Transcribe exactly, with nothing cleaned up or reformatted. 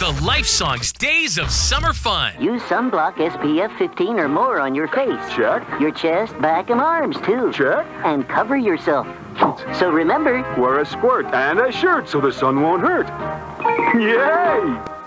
to Life Song's Days of Summer Fun. Use sunblock S P F fifteen or more on your face. Check. Your chest, back, and arms, too. Check. And cover yourself. So remember, Wear a squirt and a shirt so the sun won't hurt. Yay!